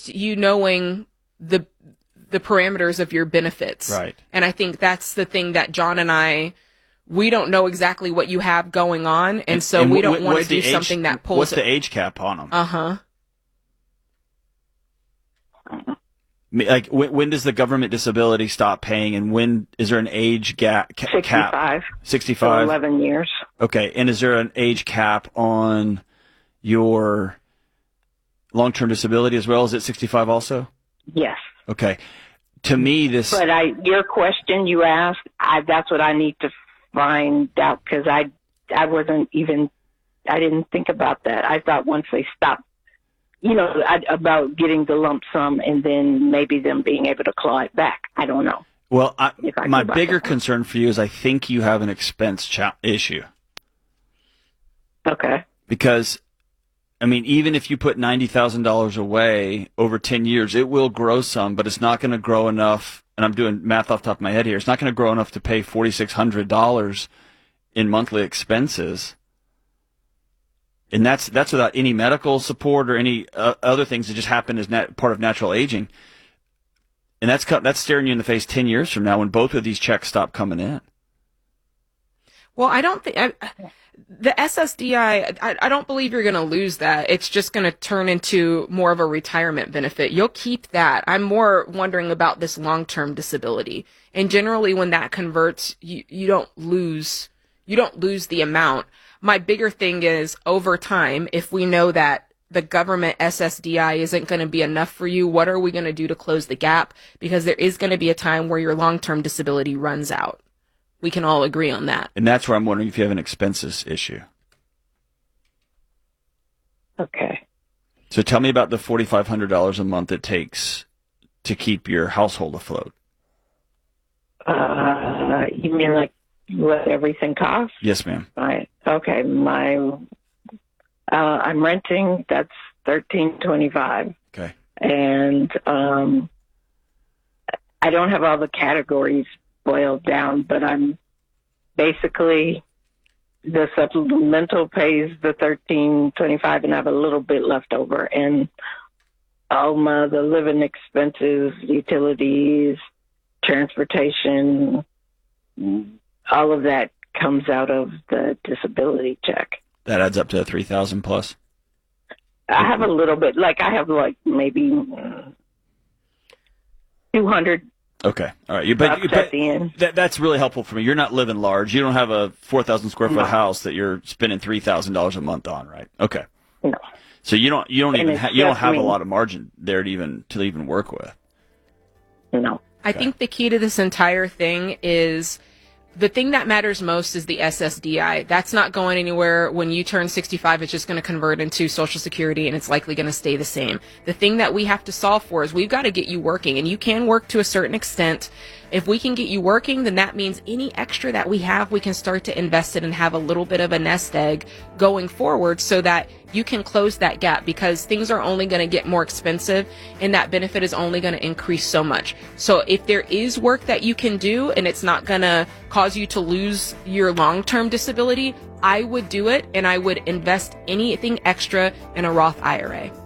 just you knowing the parameters of your benefits. Right. And I think that's the thing that John and we don't know exactly what you have going on, and so we don't want to do something that pulls. What's the age cap on them? Uh-huh. Like, when does the government disability stop paying, and when is there an age cap? 65. 65? 11 years. Okay, and is there an age cap on your long-term disability as well? Is it 65 also? Yes. Okay. To me, But your question you asked, that's what I need to find out, because I didn't think about that. I thought once they stopped, about getting the lump sum and then maybe them being able to claw it back. I don't know. Well, my bigger concern for you is I think you have an expense issue. Okay. Because, I mean, even if you put $90,000 away over 10 years, it will grow some, but it's not going to grow enough. And I'm doing math off the top of my head here. It's not going to grow enough to pay $4,600 in monthly expenses. And that's without any medical support or any other things that just happen as part of natural aging. And that's staring you in the face 10 years from now when both of these checks stop coming in. Well, I don't think the SSDI, I don't believe you're going to lose that. It's just going to turn into more of a retirement benefit. You'll keep that. I'm more wondering about this long-term disability. And generally when that converts, you don't lose the amount. My bigger thing is over time, if we know that the government SSDI isn't going to be enough for you, what are we going to do to close the gap? Because there is going to be a time where your long-term disability runs out. We can all agree on that. And that's where I'm wondering if you have an expenses issue. Okay. So tell me about the $4,500 a month it takes to keep your household afloat. You mean like what everything costs? Yes, ma'am. Right. Okay. I'm renting. That's $1,325. Okay. And I don't have all the categories boiled down, but I'm basically the supplemental pays the $1,325, and I have a little bit left over, and the living expenses, utilities, transportation, all of that comes out of the disability check. That adds up to $3,000 plus. I have a little bit, I have maybe 200. Okay, all right. At the end. That's really helpful for me. You're not living large. You don't have a 4,000 square foot house that you're spending $3,000 a month on, right? Okay. No. So you don't have a lot of margin there to even work with. No. I think the key to this entire thing is the thing that matters most is the SSDI. That's not going anywhere. When you turn 65, it's just going to convert into Social Security, and it's likely going to stay the same. The thing that we have to solve for is we've got to get you working, and you can work to a certain extent. If we can get you working, then that means any extra that we have, we can start to invest it and have a little bit of a nest egg going forward so that you can close that gap, because things are only going to get more expensive and that benefit is only going to increase so much. So if there is work that you can do and it's not going to cause you to lose your long-term disability, I would do it, and I would invest anything extra in a Roth IRA.